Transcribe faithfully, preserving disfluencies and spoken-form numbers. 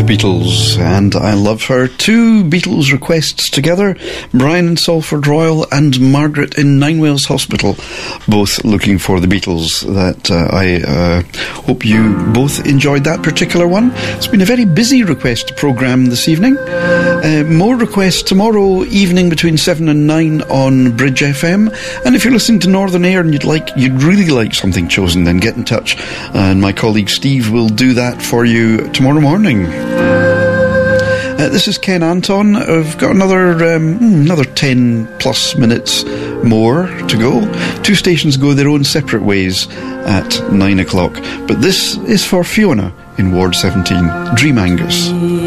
Beatles, and I Love Her. Two Beatles requests together, Brian in Salford Royal and Margaret in Ninewells Hospital, both looking for the Beatles. That uh, I uh, hope you both enjoyed that particular one. It's been a very busy request programme this evening. Uh, more requests tomorrow evening between seven and nine on Bridge F M. And if you're listening to Northern Air and you'd like, you'd really like something chosen, then get in touch, and my colleague Steve will do that for you tomorrow morning. Uh, this is Ken Anton. I've got another um, another ten plus minutes more to go. Two stations go their own separate ways at nine o'clock. But this is for Fiona in Ward seventeen, Dream Angus.